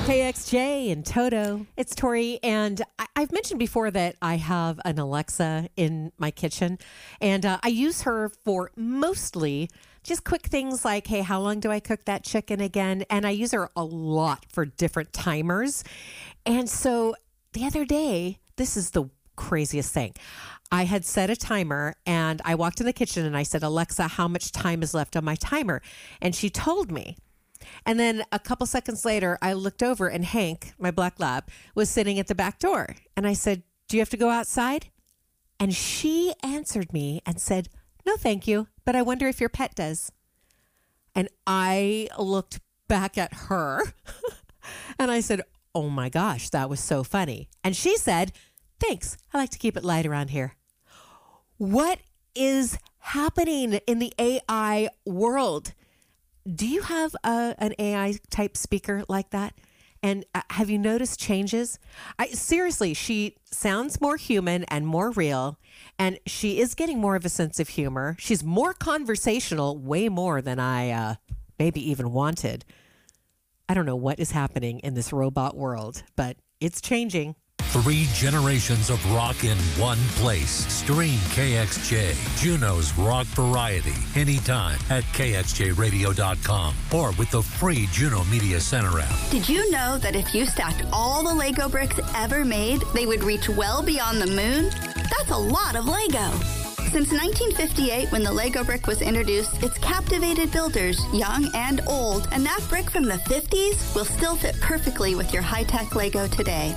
KXJ and Toto. It's Tori, and I've mentioned before that I have an Alexa in my kitchen, and I use her for mostly just quick things like, hey, how long do I cook that chicken again? And I use her a lot for different timers. And so the other day, this is the craziest thing. I had set a timer, and I walked in the kitchen, and I said, Alexa, how much time is left on my timer? And she told me. And then a couple seconds later, I looked over and Hank, my black lab, was sitting at the back door. And I said, do you have to go outside? And she answered me and said, no, thank you. But I wonder if your pet does. And I looked back at her and I said, oh my gosh, that was so funny. And she said, thanks. I like to keep it light around here. What is happening in the AI world? Do you have an AI type speaker like that? And have you noticed changes? Seriously, she sounds more human and more real. And she is getting more of a sense of humor. She's more conversational, way more than I maybe even wanted. I don't know what is happening in this robot world, but it's changing. 3 generations of rock in one place. Stream KXJ, Juneau's rock variety, anytime at kxjradio.com or with the free Juneau Media Center app. Did you know that if you stacked all the Lego bricks ever made, they would reach well beyond the moon? That's a lot of Lego. Since 1958, when the Lego brick was introduced, it's captivated builders, young and old, and that brick from the 50s will still fit perfectly with your high-tech Lego today.